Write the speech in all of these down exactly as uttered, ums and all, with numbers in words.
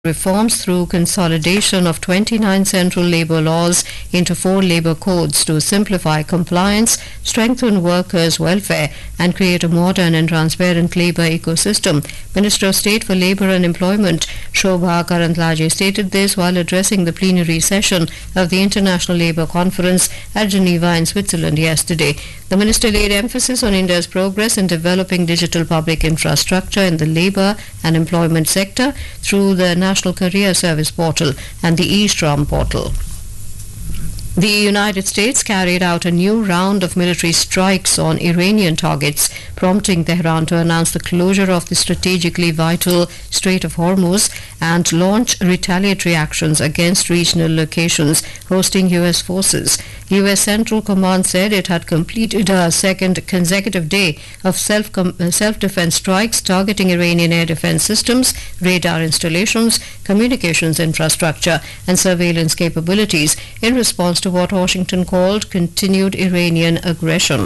reforms through consolidation of twenty-nine central labour laws into four labour codes to simplify compliance, strengthen workers' welfare and create a modern and transparent labour ecosystem. Minister of State for Labour and Employment Shobha Karandlaje stated this while addressing the plenary session of the International Labour Conference at Geneva in Switzerland yesterday. The minister laid emphasis on India's progress in developing digital public infrastructure in the labour and employment sector through the National Career Service Portal and the eStrom portal. The United States carried out a new round of military strikes on Iranian targets, prompting Tehran to announce the closure of the strategically vital Strait of Hormuz and launch retaliatory actions against regional locations hosting U S forces. U S Central Command said it had completed a second consecutive day of self self-defense strikes targeting Iranian air defense systems, radar installations, communications infrastructure and surveillance capabilities in response to what Washington called continued Iranian aggression.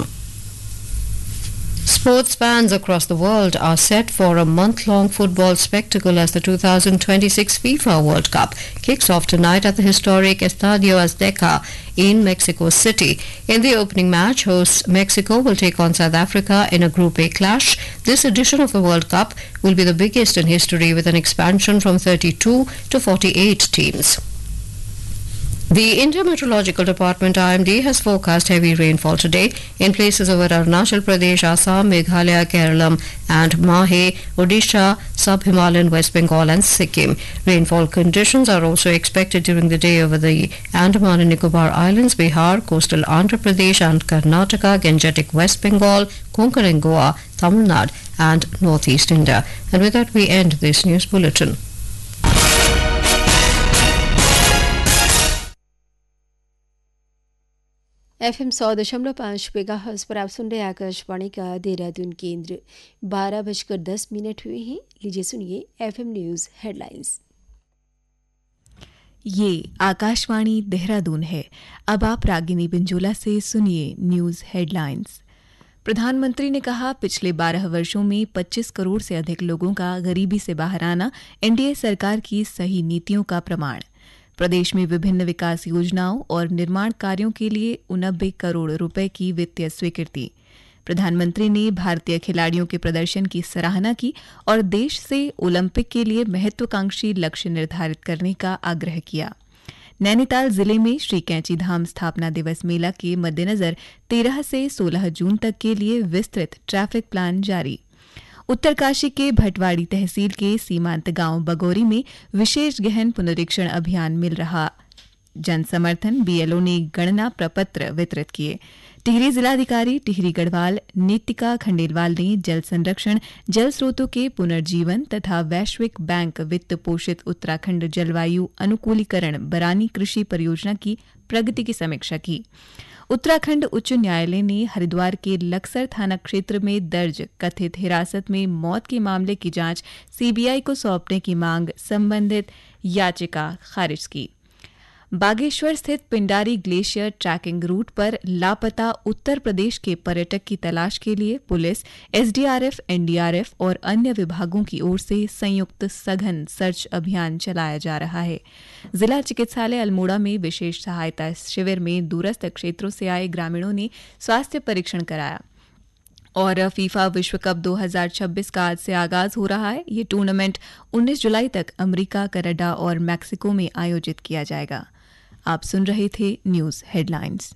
Sports fans across the world are set for a month-long football spectacle as the two thousand twenty-six FIFA World Cup kicks off tonight at the historic Estadio Azteca in Mexico City. In the opening match, hosts Mexico will take on South Africa in a Group A clash. This edition of the World Cup will be the biggest in history with an expansion from thirty-two to forty-eight teams. The India Meteorological Department I M D has forecast heavy rainfall today in places over Arunachal Pradesh, Assam, Meghalaya, Kerala and Mahe, Odisha, Sub-Himalayan, West Bengal and Sikkim. Rainfall conditions are also expected during the day over the Andaman and Nicobar Islands, Bihar, coastal Andhra Pradesh and Karnataka, Gangetic West Bengal, Konkan and Goa, Tamil Nadu and Northeast India. And with that we end this news bulletin. F M सौ दशमलव पाँच mega hertz पर आप सुन रहे आकाशवाणी का देहरादून केंद्र। बारह बजकर दस मिनट हुए हैं। लीजिए सुनिए एफ एम न्यूज़ हेडलाइंस। ये आकाशवाणी देहरादून है। अब आप रागिनी बिंजोला से सुनिए न्यूज़ हेडलाइंस। प्रधानमंत्री ने कहा, पिछले बारह वर्षों में पच्चीस करोड़ से अधिक लोगों का गरीबी से बाहर आना एनडीए सरकार की सही नीतियों का प्रमाण। प्रदेश में विभिन्न विकास योजनाओं और निर्माण कार्यों के लिए उनब्बे करोड़ रुपए की वित्तीय स्वीकृति। प्रधानमंत्री ने भारतीय खिलाड़ियों के प्रदर्शन की सराहना की और देश से ओलंपिक के लिए महत्वाकांक्षी लक्ष्य निर्धारित करने का आग्रह किया। नैनीताल जिले में श्री कैंची धाम स्थापना दिवस मेला के मद्देनजर तेरह से सोलह जून तक के लिए विस्तृत ट्रैफिक प्लान जारी। उत्तरकाशी के भटवाड़ी तहसील के सीमांत गांव बगोरी में विशेष गहन पुनरीक्षण अभियान मिल रहा। जन समर्थन बीएलओ ने गणना प्रपत्र वितरित किए। टिहरी जिलाधिकारी टिहरी गढ़वाल नीतिका खंडेलवाल ने जल संरक्षण, जल स्रोतों के पुनर्जीवन तथा वैश्विक बैंक वित्त पोषित उत्तराखंड जलवायु अनुकूलीकरण बरानी कृषि परियोजना की प्रगति की समीक्षा की। उत्तराखंड उच्च न्यायालय ने हरिद्वार के लक्सर थाना क्षेत्र में दर्ज कथित हिरासत में मौत के मामले की जांच सीबीआई को सौंपने की मांग संबंधित याचिका खारिज की। बागेश्वर स्थित पिंडारी ग्लेशियर ट्रैकिंग रूट पर लापता उत्तर प्रदेश के पर्यटक की तलाश के लिए पुलिस, एसडीआरएफ, एनडीआरएफ और अन्य विभागों की ओर से संयुक्त सघन सर्च अभियान चलाया जा रहा है। जिला चिकित्सालय अल्मोड़ा में विशेष सहायता शिविर में दूरस्थ क्षेत्रों से आए ग्रामीणों ने स्वास्थ्य परीक्षण कराया। और फीफा विश्व कप दो हज़ार छब्बीस का आज से आगाज हो रहा है। ये टूर्नामेंट उन्नीस जुलाई तक अमेरिका, कनाडा और मैक्सिको में आयोजित किया जाएगा। आप सुन रहे थे न्यूज़ हेडलाइंस।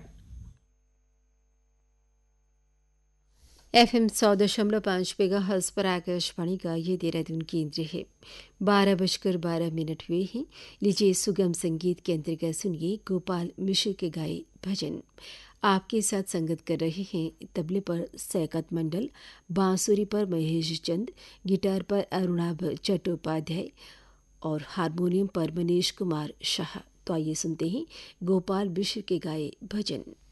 एफ एम सौ दशमलव पाँच मेगा हर्ट्ज पर आकाशवाणी का ये देहरादून केंद्र है। बारह बजकर बारह मिनट हुए हैं। लीजिए सुगम संगीत के अंतर्गत सुनिए गोपाल मिश्र के गाए भजन। आपके साथ संगत कर रहे हैं तबले पर सैकत मंडल, बांसुरी पर महेश चंद, गिटार पर अरुणाभ चट्टोपाध्याय और हारमोनियम पर मनीष कुमार शाह। तो आइए सुनते हैं गोपाल मिश्र के गाए भजन।